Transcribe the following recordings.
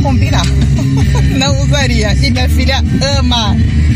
combinar. Não usaria. E minha filha ama.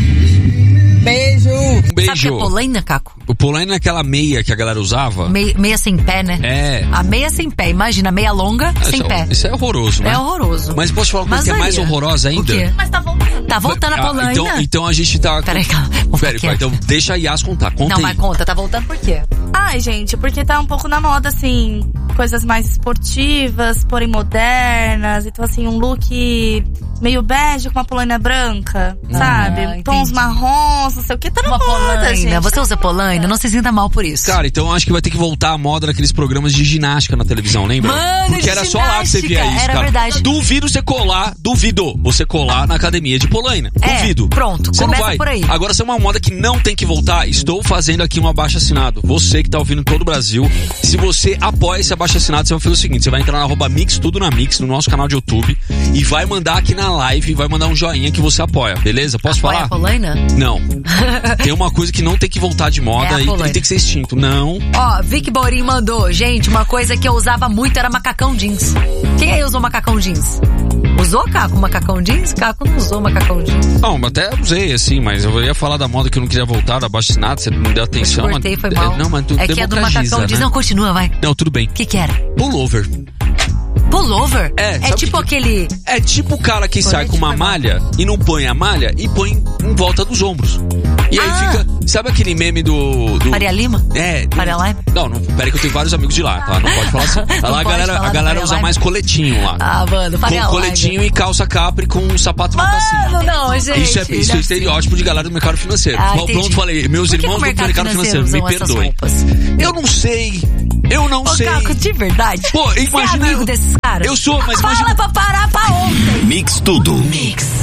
Beijo. Um beijo. Sabe o que é polaina, Caco? O polaina é aquela meia que a galera usava. Meia sem pé, né? É. A meia sem pé. Imagina, meia longa sem pé. Isso é horroroso, né? É horroroso. Mas posso falar uma coisa que é mais horrorosa ainda? O quê? Mas tá voltando. Tá voltando a polaina? Então a gente tá... Peraí, calma. Peraí, então deixa a Yas contar. Conta Não, aí. mas conta. Tá voltando por quê? Ai, gente, porque tá um pouco na moda, assim, coisas mais esportivas, porém modernas. Então, assim, um look meio bege com uma polaina branca, sabe? Tons marrons, não sei o que. Tá na moda, polaina. gente. Você usa polaina? Não se sinta mal por isso. Cara, então eu acho que vai ter que voltar a moda daqueles programas de ginástica na televisão, lembra? Mano, porque era só lá que você via isso, era cara. Verdade. Duvido você colar na academia de polaina. Duvido. Pronto, você começa não vai. por aí. Agora, se é uma moda que não tem que voltar, estou fazendo aqui um abaixo-assinado. Você que tá ouvindo em todo o Brasil, se você apoia esse abaixo-assinado, você vai fazer o seguinte, você vai entrar na @mix, tudo na Mix, no nosso canal de YouTube, e vai mandar aqui na live, vai mandar um joinha que você apoia, beleza? Posso apoia falar? A polaina? Não. Tem uma coisa que não tem que voltar de moda e tem que ser extinto. Não. Ó, Vic Borim mandou. Gente, uma coisa que eu usava muito era macacão jeans. Quem aí usou macacão jeans? Usou, Caco, macacão jeans? Caco não usou macacão jeans. Não, até usei, assim, mas eu ia falar da moda que eu não queria voltar, da abaixo-assinado, você não deu atenção. Eu cortei, foi mal. Não, mas tu é que é do macacão jeans. Né? Não, continua, vai. Não, tudo bem. O que era? Pullover. Pullover? É tipo aquele... É tipo o cara que sai com uma malha e não põe a malha e põe em volta dos ombros. E aí fica... Sabe aquele meme do... Faria Lima? É. Faria Lima? Não, peraí que eu tenho vários amigos de lá, tá? Não pode falar assim. Lá a galera usa mais coletinho lá. Ah, mano, Faria Lima. Com coletinho e calça capri com um sapato mocassim. Não, gente. Isso é estereótipo de galera do mercado financeiro. Pronto, falei. Meus irmãos do mercado financeiro, me perdoem. Eu não sei. Sei. Caco, de verdade? Pô, imagina... Você é amigo desses caras? Eu sou, mas Fala imagina... pra parar pra ontem. Mix tudo. Mix.